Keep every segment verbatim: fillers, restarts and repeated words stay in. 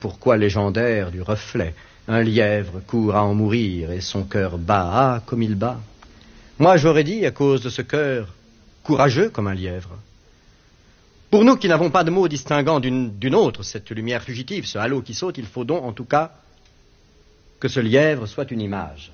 Pourquoi légendaire du reflet, un lièvre court à en mourir et son cœur bat, ah, comme il bat. Moi j'aurais dit, à cause de ce cœur, courageux comme un lièvre. Pour nous qui n'avons pas de mots distinguant d'une, d'une autre, cette lumière fugitive, ce halo qui saute, il faut donc, en tout cas, que ce lièvre soit une image.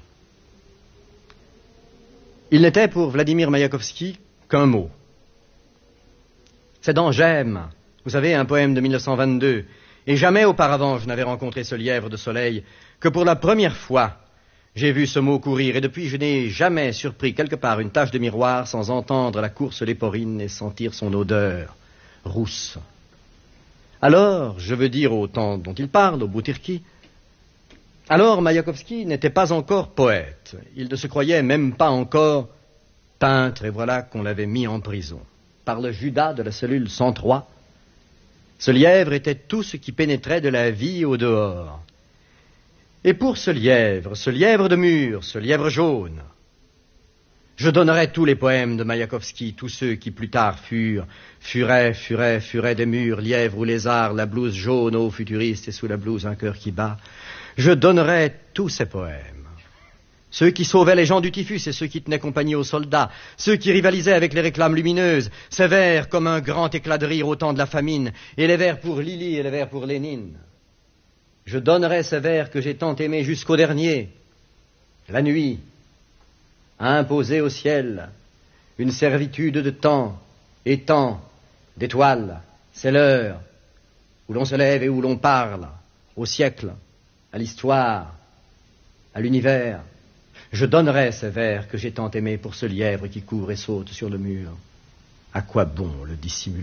Il n'était pour Vladimir Maïakovski qu'un mot. C'est dans J'aime, vous savez, un poème de mille neuf cent vingt-deux, et jamais auparavant je n'avais rencontré ce lièvre de soleil, que pour la première fois j'ai vu ce mot courir, et depuis je n'ai jamais surpris quelque part une tache de miroir sans entendre la course léporine et sentir son odeur rousse. Alors, je veux dire au temps dont il parle, au Boutirki, alors Maïakovski n'était pas encore poète, il ne se croyait même pas encore peintre, et voilà qu'on l'avait mis en prison. Par le Judas de la cellule cent trois, ce lièvre était tout ce qui pénétrait de la vie au dehors. Et pour ce lièvre, ce lièvre de mur, ce lièvre jaune, je donnerais tous les poèmes de Maïakovski, tous ceux qui plus tard furent Furet, furet, furet des murs, lièvre ou lézard, la blouse jaune aux futuristes et sous la blouse un cœur qui bat. Je donnerais tous ces poèmes. Ceux qui sauvaient les gens du typhus et ceux qui tenaient compagnie aux soldats, ceux qui rivalisaient avec les réclames lumineuses, ces vers comme un grand éclat de rire au temps de la famine, et les vers pour Lily et les vers pour Lénine. Je donnerais ces vers que j'ai tant aimés jusqu'au dernier, la nuit, a imposé au ciel une servitude de temps et temps, d'étoiles, c'est l'heure où l'on se lève et où l'on parle, au siècle, à l'histoire, à l'univers. Je donnerais ces vers que j'ai tant aimés pour ce lièvre qui court et saute sur le mur. À quoi bon le dissimuler ?